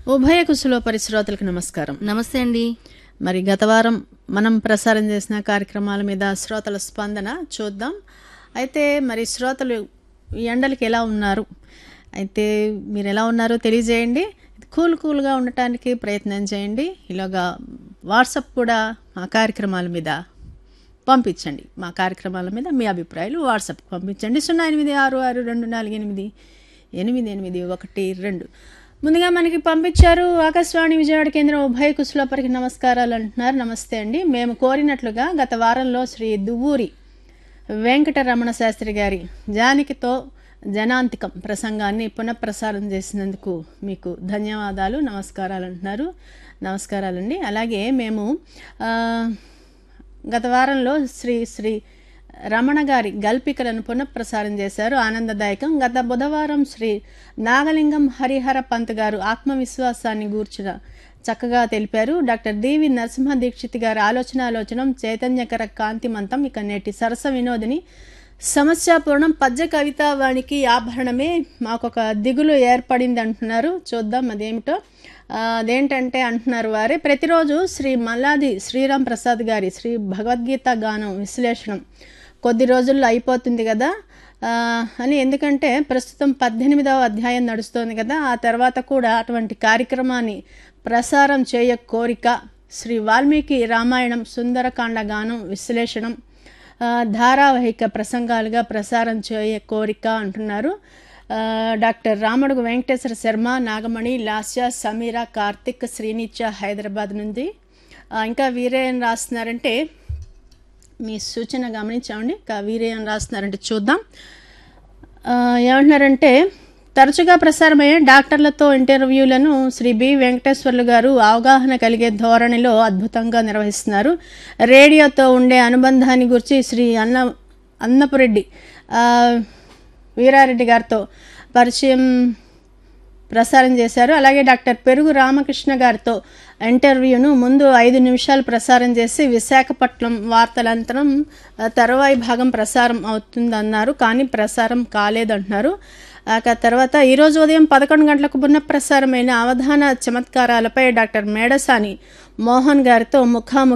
ఉభయ కుశల పరిశ్రోతలకు నమస్కారం. నమస్తే అండి. మరి గత వారం మనం ప్రసారం చేసిన కార్యక్రమాల మీద శ్రోతల స్పందన చూద్దాం. అయితే మరి శ్రోతలు ఈ ఎండలకి ఎలా ఉన్నారు, అయితే మీరు ఎలా ఉన్నారో తెలియజేయండి. కూల్గా ఉండటానికి ప్రయత్నం చేయండి. ఇలాగా వాట్సాప్ కూడా మా కార్యక్రమాల మీద పంపించండి. మా కార్యక్రమాల మీద మీ అభిప్రాయాలు వాట్సాప్కి పంపించండి. 08624488812. ముందుగా మనకి పంపించారు ఆకాశవాణి విజయవాడ కేంద్రం ఉభయ కుశలోపరికి నమస్కారాలు అంటున్నారు. నమస్తే అండి. మేము కోరినట్లుగా గత వారంలో శ్రీ దువ్వూరి వెంకటరమణ శాస్త్రి గారి జానకితో జనాంతికం ప్రసంగాన్ని పునఃప్రసారం చేసినందుకు మీకు ధన్యవాదాలు, నమస్కారాలు అంటున్నారు. నమస్కారాలండి. అలాగే మేము గత వారంలో శ్రీ రమణ గారి గల్పికలను పునఃప్రసారం చేశారు, ఆనందదాయకం. గత బుధవారం శ్రీ నాగలింగం హరిహర పంత్ గారు ఆత్మవిశ్వాసాన్ని గూర్చిన చక్కగా తెలిపారు. డాక్టర్ డివి నరసింహ దీక్షిత్ గారి ఆలోచనం చైతన్యకర కాంతిమంతం. ఇక నేటి సరస వినోదిని సమస్యాపూర్ణం పద్య కవితావానికి ఆభరణమే మాకొక దిగులు ఏర్పడింది అంటున్నారు. చూద్దాం అదేమిటో. అదేంటంటే అంటున్నారు వారే, ప్రతిరోజు శ్రీ మల్లాది శ్రీరామ్ ప్రసాద్ గారి శ్రీ భగవద్గీత గానం విశ్లేషణం కొద్ది రోజుల్లో అయిపోతుంది కదా అని. ఎందుకంటే ప్రస్తుతం 18వ అధ్యాయం నడుస్తోంది కదా, ఆ తర్వాత కూడా అటువంటి కార్యక్రమాన్ని ప్రసారం చేయ కోరిక. శ్రీ వాల్మీకి రామాయణం సుందరకాండ గానం విశ్లేషణం ధారావాహిక ప్రసంగాలుగా ప్రసారం చేయ కోరిక అంటున్నారు. డాక్టర్ రామడుగు వెంకటేశ్వర శర్మ, నాగమణి, లాస్య, సమీర, కార్తిక్, శ్రీనిత్య హైదరాబాద్ నుండి. ఇంకా వీరే ఏం రాస్తున్నారంటే, మీ సూచన గమనించామండి. ఇంకా వీరే ఏం రాస్తున్నారంటే చూద్దాం. ఏమంటున్నారంటే, తరచుగా ప్రసారమయ్యే డాక్టర్లతో ఇంటర్వ్యూలను శ్రీ బి వెంకటేశ్వర్లు గారు అవగాహన కలిగే ధోరణిలో అద్భుతంగా నిర్వహిస్తున్నారు. రేడియోతో ఉండే అనుబంధాన్ని గురించి శ్రీ అన్నపురెడ్డి వీరారెడ్డి గారితో పరిచయం ప్రసారం చేశారు. అలాగే డాక్టర్ పెరుగు రామకృష్ణ గారితో ఇంటర్వ్యూను ముందు 5 నిమిషాలు ప్రసారం చేసి విశాఖపట్నం వార్తలంతరం తరువాయి భాగం ప్రసారం అవుతుందన్నారు, కానీ ప్రసారం కాలేదంటున్నారు. తర్వాత ఈరోజు ఉదయం 11 గంటలకు పునఃప్రసారమైన అవధాన చమత్కారాలపై డాక్టర్ మేడసాని మోహన్ గారితో ముఖాముఖి